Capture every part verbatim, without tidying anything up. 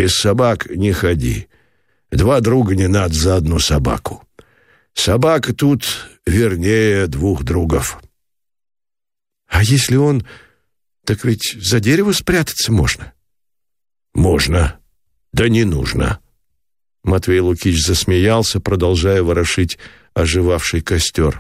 Без собак не ходи. Два друга не надо за одну собаку. Собака тут вернее двух другов. А если он... Так ведь за дерево спрятаться можно? Можно, да не нужно. Матвей Лукич засмеялся, продолжая ворошить оживавший костер.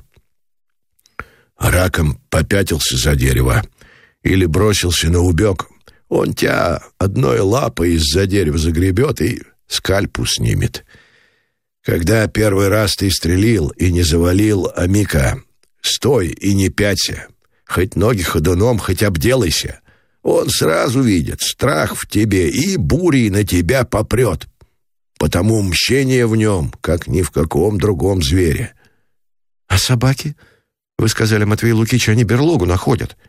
Раком попятился за дерево или бросился на убег, он тебя одной лапой из-за дерева загребет и скальпу снимет. Когда первый раз ты стрелил и не завалил амика, стой и не пяться, хоть ноги ходуном, хоть обделайся. Он сразу видит, страх в тебе и бурей на тебя попрет. Потому мщение в нем, как ни в каком другом звере. А собаки? Вы сказали, Матвей Лукич, они берлогу находят.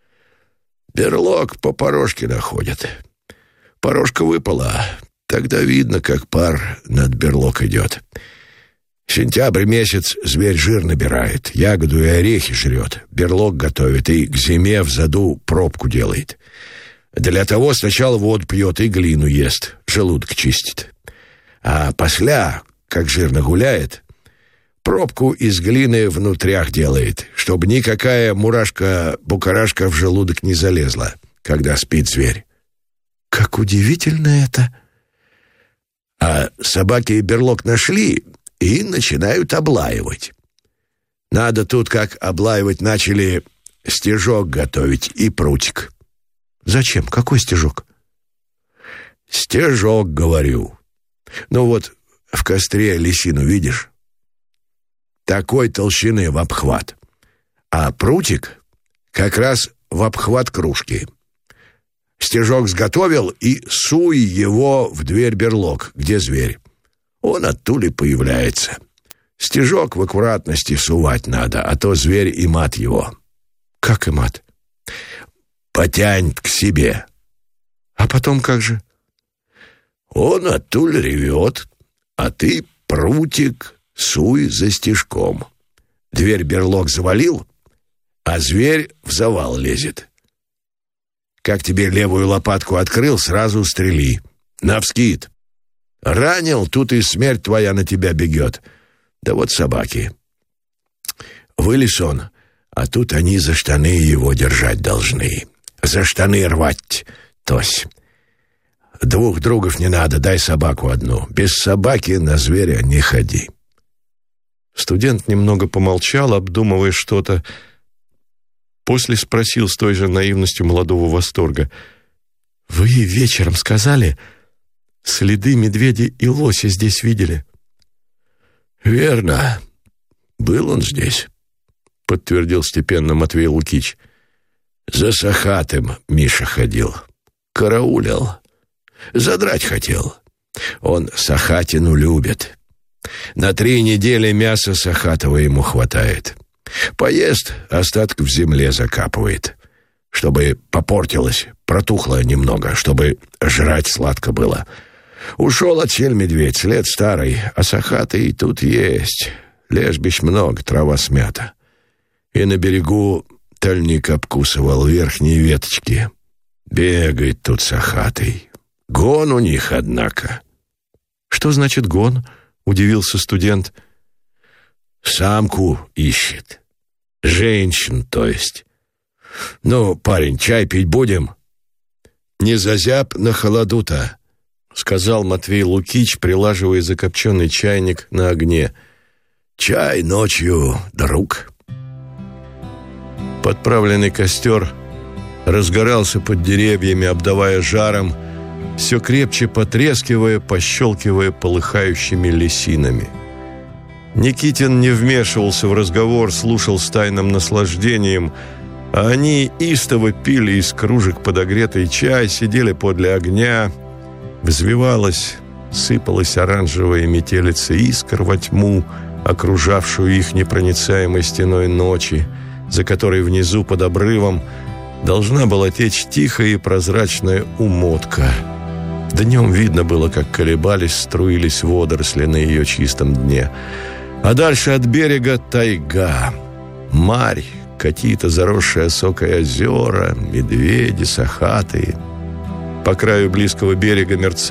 Берлог по порожке находят. Порожка выпала, тогда видно, как пар над берлог идет. Сентябрь месяц зверь жир набирает, ягоду и орехи жрет, берлог готовит и к зиме в заду пробку делает. Для того сначала воду пьет и глину ест, желудок чистит. А после, как жир нагуляет, пробку из глины внутрях делает, чтобы никакая мурашка-букарашка в желудок не залезла, когда спит зверь. Как удивительно это! А собаки берлог нашли и начинают облаивать. Надо тут, как облаивать начали, стежок готовить и прутик. Зачем? Какой стежок? Стежок, говорю. Ну вот в костре лисину видишь? Такой толщины в обхват. А прутик как раз в обхват кружки. Стежок сготовил и суй его в дверь берлог, где зверь. Он оттуда появляется. Стежок в аккуратности сувать надо, а то зверь и мат его. Как и мат? Потянет к себе. А потом как же? Он оттуда ревет, а ты прутик суй за стежком. Дверь берлог завалил, а зверь в завал лезет. Как тебе левую лопатку открыл, сразу стрели. Навскид. Ранил, тут и смерть твоя на тебя бегет. Да вот собаки. Вылез он, а тут они за штаны его держать должны. За штаны рвать, тось. Двух другов не надо, дай собаку одну. Без собаки на зверя не ходи. Студент немного помолчал, обдумывая что-то. После спросил с той же наивностью молодого восторга: «Вы вечером сказали, следы медведя и лося здесь видели?» «Верно. Был он здесь», — подтвердил степенно Матвей Лукич. «За сахатым Миша ходил. Караулил. Задрать хотел. Он сахатину любит. На три недели мяса сахатого ему хватает. Поест, остаток в земле закапывает, чтобы попортилось, протухло немного, чтобы жрать сладко было. Ушел отсель медведь, след старый, а сахатый тут есть. Лежбищ много, трава смята. И на берегу тальник обкусывал верхние веточки. Бегает тут сахатый. Гон у них, однако». «Что значит гон?» — удивился студент. «Самку ищет. Женщин, то есть. Ну, парень, чай пить будем?» «Не зазяб на холоду-то», — сказал Матвей Лукич, прилаживая закопченный чайник на огне. «Чай ночью, друг». Подправленный костер разгорался под деревьями, обдавая жаром, все крепче потрескивая, пощелкивая полыхающими лисинами. Никитин не вмешивался в разговор, слушал с тайным наслаждением, а они истово пили из кружек подогретый чай, сидели подле огня. Взвивалась, сыпалась оранжевая метелица искр во тьму, окружавшую их непроницаемой стеной ночи, за которой внизу под обрывом должна была течь тихая и прозрачная умотка. Днем видно было, как колебались, струились водоросли на ее чистом дне. А дальше от берега тайга, марь, какие-то заросшие осокой озера, медведи, сахатые. По краю близкого берега мерцали